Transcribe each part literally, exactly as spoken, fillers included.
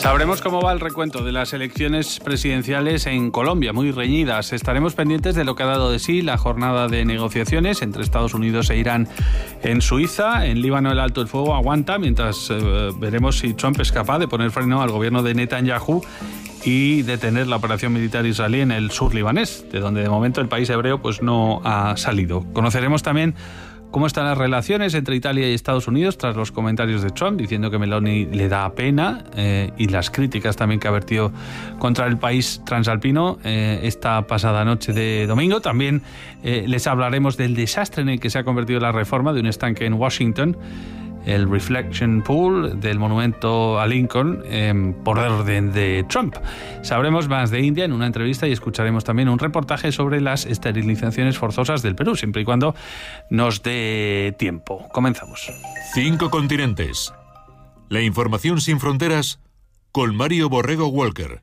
Sabremos cómo va el recuento de las elecciones presidenciales en Colombia, muy reñidas. Estaremos pendientes de lo que ha dado de sí la jornada de negociaciones entre Estados Unidos e Irán en Suiza. En Líbano el alto el fuego aguanta, mientras eh, veremos si Trump es capaz de poner freno al gobierno de Netanyahu y detener la operación militar israelí en el sur libanés, de donde de momento el país hebreo pues no ha salido. Conoceremos también cómo están las relaciones entre Italia y Estados Unidos tras los comentarios de Trump diciendo que Meloni le da pena eh, y las críticas también que ha vertido contra el país transalpino eh, esta pasada noche de domingo. También eh, les hablaremos del desastre en el que se ha convertido la reforma de un estanque en Washington, el Reflection Pool del monumento a Lincoln, eh, por orden de Trump. Sabremos más de India en una entrevista y escucharemos también un reportaje sobre las esterilizaciones forzosas del Perú, siempre y cuando nos dé tiempo. Comenzamos. Cinco continentes. La información sin fronteras con Mario Borrego Walker.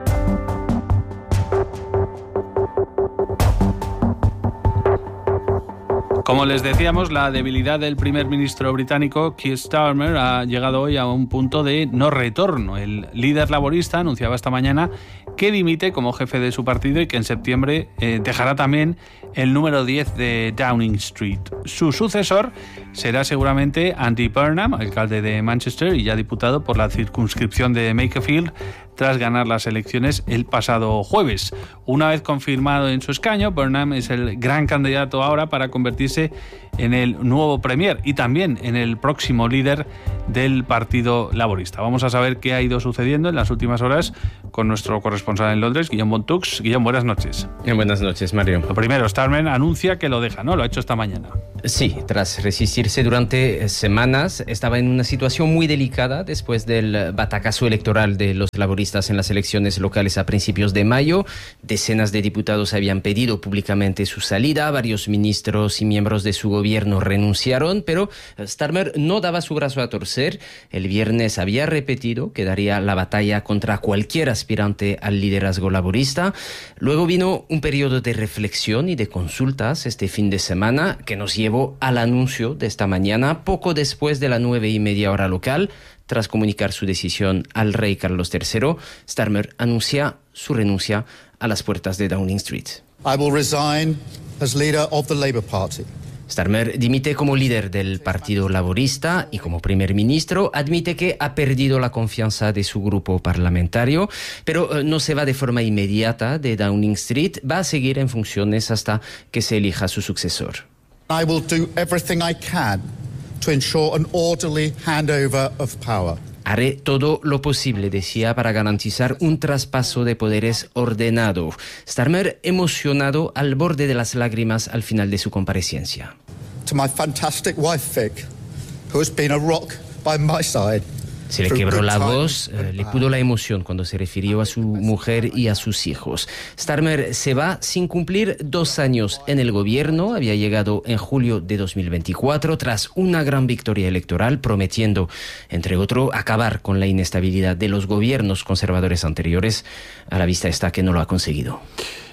Como les decíamos, la debilidad del primer ministro británico Keir Starmer ha llegado hoy a un punto de no retorno. El líder laborista anunciaba esta mañana que dimite como jefe de su partido y que en septiembre eh, dejará también el número diez de Downing Street. Su sucesor será seguramente Andy Burnham, alcalde de Manchester y ya diputado por la circunscripción de Makerfield, tras ganar las elecciones el pasado jueves. Una vez confirmado en su escaño, Burnham es el gran candidato ahora para convertirse en el nuevo premier y también en el próximo líder del Partido Laborista. Vamos a saber qué ha ido sucediendo en las últimas horas con nuestro corresponsal en Londres, Guillaume Bontux. Guillaume, buenas noches. Buenas noches, Mario. Lo primero, Starmer anuncia que lo deja, ¿no? Lo ha hecho esta mañana. Sí, tras resistirse durante semanas, estaba en una situación muy delicada después del batacazo electoral de los laboristas en las elecciones locales a principios de mayo. Decenas de diputados habían pedido públicamente su salida, varios ministros y miembros de su gobierno renunciaron, pero Starmer no daba su brazo a torcer. El viernes había repetido que daría la batalla contra cualquier aspirante al liderazgo laborista. Luego vino un periodo de reflexión y de consultas este fin de semana que nos llevó al anuncio de esta mañana, poco después de las nueve y media hora local. Tras comunicar su decisión al rey Carlos tercero, Starmer anuncia su renuncia a las puertas de Downing Street. I will resign as leader of the Labour Party. Starmer dimite como líder del Partido Laborista y como primer ministro admite que ha perdido la confianza de su grupo parlamentario, pero no se va de forma inmediata de Downing Street, va a seguir en funciones hasta que se elija su sucesor. I will do everything I can to ensure an orderly handover of power. Haré todo lo posible, decía, para garantizar un traspaso de poderes ordenado. Starmer emocionado al borde de las lágrimas al final de su comparecencia. To my fantastic wife Vic, who has been a rock by my side. Se le quebró la voz, eh, le pudo la emoción cuando se refirió a su mujer y a sus hijos. Starmer se va sin cumplir dos años en el gobierno. Había llegado en julio de dos mil veinticuatro tras una gran victoria electoral, prometiendo, entre otros, acabar con la inestabilidad de los gobiernos conservadores anteriores. A la vista está que no lo ha conseguido.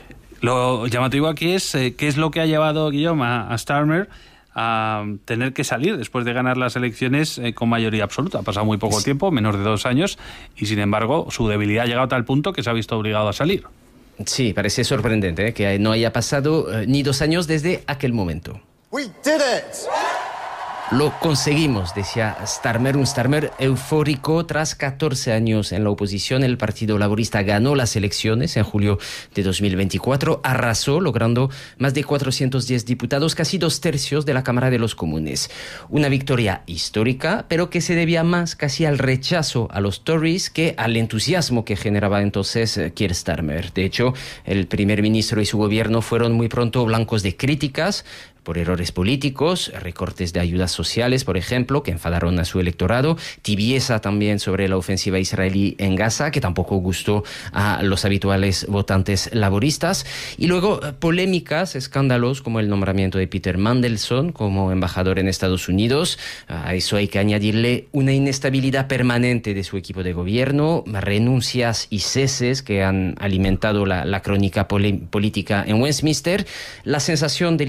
Lo llamativo aquí es eh, qué es lo que ha llevado, Guillaume, a, a Starmer a tener que salir después de ganar las elecciones eh, con mayoría absoluta. Ha pasado muy poco tiempo, menos de dos años, y sin embargo su debilidad ha llegado a tal punto que se ha visto obligado a salir. Sí, parece sorprendente ¿eh? que no haya pasado eh, ni dos años desde aquel momento. We did it! Lo conseguimos, decía Starmer, un Starmer eufórico. Tras catorce años en la oposición, el Partido Laborista ganó las elecciones en julio de dos mil veinticuatro, arrasó, logrando más de cuatrocientos diez diputados, casi dos tercios de la Cámara de los Comunes. Una victoria histórica, pero que se debía más casi al rechazo a los Tories que al entusiasmo que generaba entonces Keir Starmer. De hecho, el primer ministro y su gobierno fueron muy pronto blancos de críticas por errores políticos, recortes de ayudas sociales, por ejemplo, que enfadaron a su electorado, tibieza también sobre la ofensiva israelí en Gaza, que tampoco gustó a los habituales votantes laboristas, y luego polémicas, escándalos, como el nombramiento de Peter Mandelson como embajador en Estados Unidos. A eso hay que añadirle una inestabilidad permanente de su equipo de gobierno, renuncias y ceses que han alimentado la, la crónica política en Westminster, la sensación de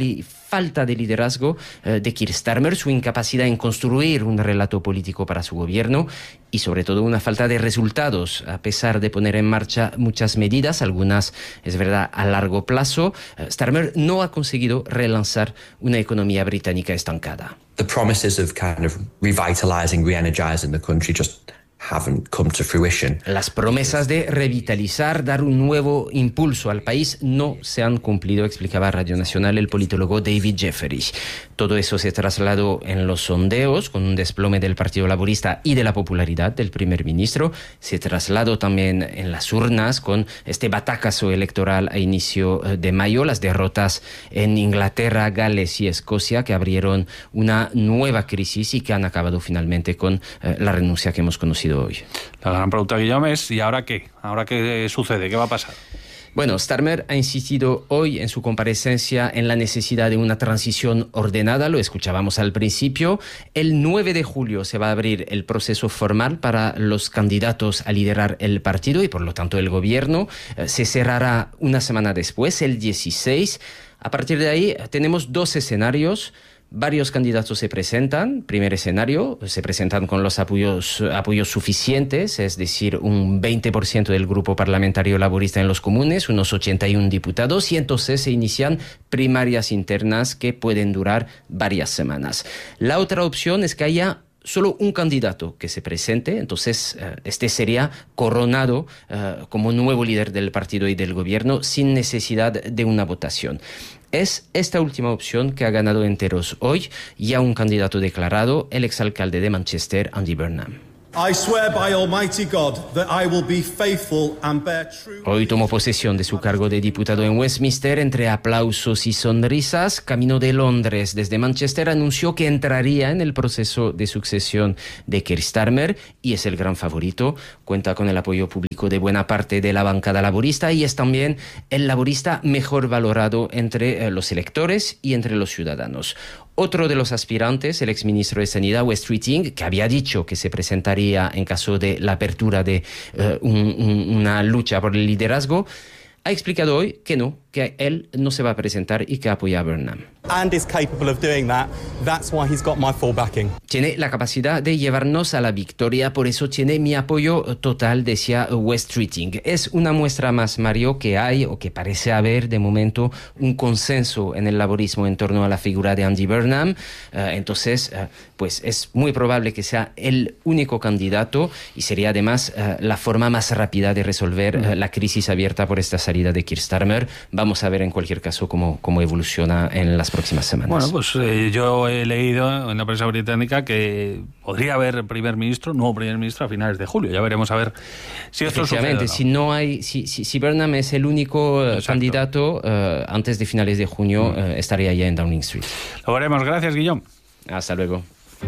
falta de liderazgo eh, de Keir Starmer, su incapacidad en construir un relato político para su gobierno y sobre todo una falta de resultados, a pesar de poner en marcha muchas medidas, algunas, es verdad, a largo plazo. eh, Starmer no ha conseguido relanzar una economía británica estancada. The promises of kind of revitalizing, re-energizing the country just haven't come to fruition. Las promesas de revitalizar, dar un nuevo impulso al país no se han cumplido, explicaba a Radio Nacional el politólogo David Jeffery. Todo eso se trasladó en los sondeos, con un desplome del Partido Laborista y de la popularidad del primer ministro. Se trasladó también en las urnas, con este batacazo electoral a inicio de mayo, las derrotas en Inglaterra, Gales y Escocia, que abrieron una nueva crisis y que han acabado finalmente con eh, la renuncia que hemos conocido hoy. La gran pregunta, Guillaume, es ¿y ahora qué? ¿Ahora qué sucede? ¿Qué va a pasar? Bueno, Starmer ha insistido hoy en su comparecencia en la necesidad de una transición ordenada, lo escuchábamos al principio. El nueve de julio se va a abrir el proceso formal para los candidatos a liderar el partido y por lo tanto el gobierno. Se cerrará una semana después, el dieciséis. A partir de ahí tenemos dos escenarios. Varios candidatos se presentan. Primer escenario, se presentan con los apoyos, apoyos suficientes, es decir, un veinte por ciento del grupo parlamentario laborista en los comunes, unos ochenta y uno diputados, y entonces se inician primarias internas que pueden durar varias semanas. La otra opción es que haya solo un candidato que se presente, entonces uh, este sería coronado uh, como nuevo líder del partido y del gobierno sin necesidad de una votación. Es esta última opción que ha ganado enteros hoy, ya un candidato declarado, el exalcalde de Manchester, Andy Burnham. I swear by Almighty God that I will be faithful and bear true. Hoy tomó posesión de su cargo de diputado en Westminster entre aplausos y sonrisas. Camino de Londres desde Manchester anunció que entraría en el proceso de sucesión de Keir Starmer y es el gran favorito. Cuenta con el apoyo público de buena parte de la bancada laborista y es también el laborista mejor valorado entre eh, los electores y entre los ciudadanos. Otro de los aspirantes, el exministro de Sanidad, Wes Streeting, que había dicho que se presentaría en caso de la apertura de uh, un, un, una lucha por el liderazgo, ha explicado hoy que no, que él no se va a presentar y que apoya a Burnham. And is capable of doing that. That's why he's got my full backing. Tiene la capacidad de llevarnos a la victoria, por eso tiene mi apoyo total, decía Wes Streeting. Es una muestra más, Mario, que hay o que parece haber de momento un consenso en el laborismo en torno a la figura de Andy Burnham. Uh, entonces, uh, pues es muy probable que sea el único candidato y sería además uh, la forma más rápida de resolver uh, la crisis abierta por esta salida de Keir Starmer. Vamos a ver en cualquier caso cómo, cómo evoluciona en las próximas semanas. Bueno, pues eh, yo he leído en la prensa británica que podría haber primer ministro, nuevo primer ministro a finales de julio. Ya veremos a ver si esto sucede. Efectivamente, ¿No? si no hay, si, si, si Burnham es el único uh, candidato, uh, antes de finales de junio mm. uh, estaría ya en Downing Street. Lo veremos. Gracias, Guillaume. Hasta luego.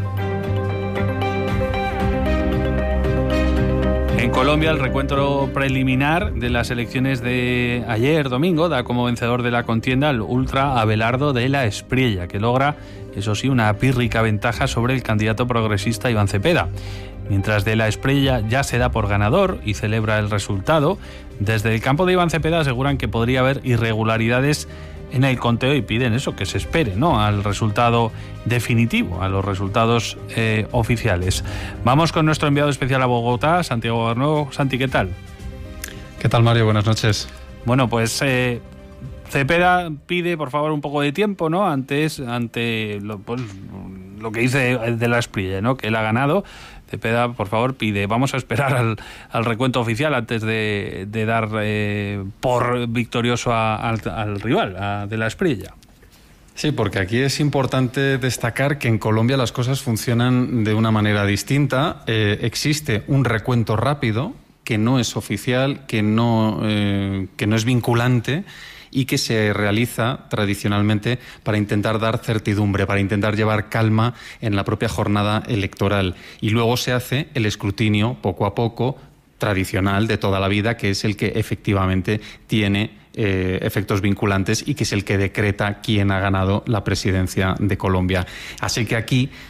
En Colombia, el recuento preliminar de las elecciones de ayer domingo da como vencedor de la contienda al ultra Abelardo de la Espriella, que logra, eso sí, una pírrica ventaja sobre el candidato progresista Iván Cepeda. Mientras de la Espriella ya se da por ganador y celebra el resultado, desde el campo de Iván Cepeda aseguran que podría haber irregularidades en el conteo y piden eso, que se espere, ¿no?, al resultado definitivo, a los resultados eh, oficiales. Vamos con nuestro enviado especial a Bogotá, Santiago Garnuevo. Santi, ¿qué tal? ¿Qué tal, Mario? Buenas noches. Bueno, pues eh, Cepeda pide, por favor, un poco de tiempo, ¿no?, antes, ante lo, pues, lo que dice de la Espriella, ¿no?, que él ha ganado. Cepeda, por favor, pide, vamos a esperar al, al recuento oficial antes de, de dar eh, por victorioso a, al, al rival, a de la Espriella. Sí, porque aquí es importante destacar que en Colombia las cosas funcionan de una manera distinta. Eh, existe un recuento rápido que no es oficial, que no, eh, que no es vinculante y que se realiza tradicionalmente para intentar dar certidumbre, para intentar llevar calma en la propia jornada electoral. Y luego se hace el escrutinio poco a poco, tradicional de toda la vida, que es el que efectivamente tiene eh, efectos vinculantes y que es el que decreta quién ha ganado la presidencia de Colombia. Así que aquí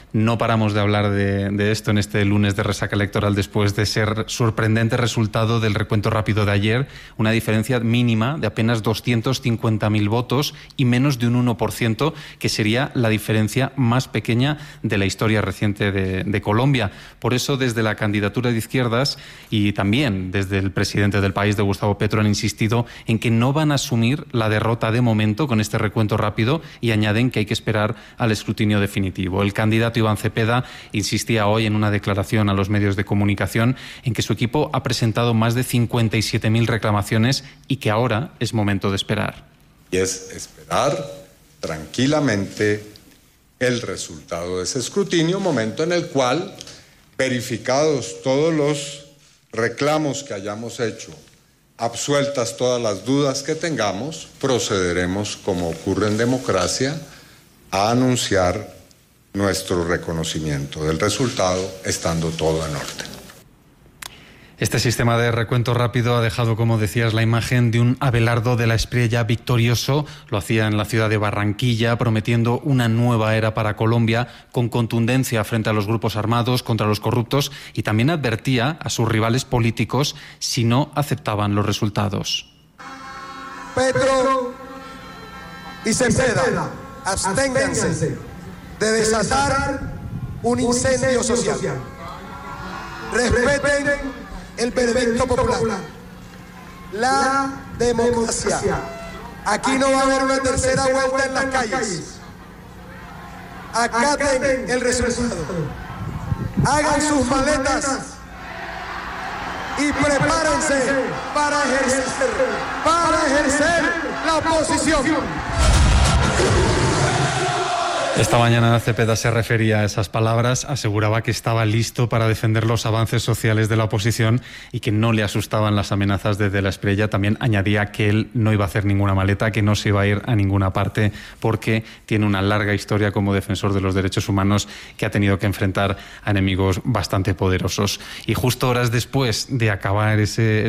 No paramos de hablar de, de esto en este lunes de resaca electoral después de ser sorprendente resultado del recuento rápido de ayer, una diferencia mínima de apenas doscientos cincuenta mil votos y menos de un uno por ciento, que sería la diferencia más pequeña de la historia reciente de, de Colombia. Por eso, desde la candidatura de izquierdas y también desde el presidente del país, de Gustavo Petro, han insistido en que no van a asumir la derrota de momento con este recuento rápido y añaden que hay que esperar al escrutinio definitivo. El candidato Iván Cepeda insistía hoy en una declaración a los medios de comunicación en que su equipo ha presentado más de cincuenta y siete mil reclamaciones y que ahora es momento de esperar. Y es esperar tranquilamente el resultado de ese escrutinio, momento en el cual, verificados todos los reclamos que hayamos hecho, absueltas todas las dudas que tengamos, procederemos, como ocurre en democracia, a anunciar nuestro reconocimiento del resultado, estando todo en orden. Este sistema de recuento rápido ha dejado, como decías, la imagen de un Abelardo de la Espriella victorioso. Lo hacía en la ciudad de Barranquilla, prometiendo una nueva era para Colombia, con contundencia frente a los grupos armados, contra los corruptos, y también advertía a sus rivales políticos si no aceptaban los resultados. Petro y Cepeda, absténganse de desatar un incendio social. Respeten el veredicto popular, la democracia. Aquí no va a haber una tercera vuelta en las calles. Acaten el resultado. Hagan sus maletas y prepárense para ejercer, para ejercer la oposición. Esta mañana Cepeda se refería a esas palabras, aseguraba que estaba listo para defender los avances sociales de la oposición y que no le asustaban las amenazas de De la Espriella. También añadía que él no iba a hacer ninguna maleta, que no se iba a ir a ninguna parte porque tiene una larga historia como defensor de los derechos humanos que ha tenido que enfrentar a enemigos bastante poderosos. Y justo horas después de acabar ese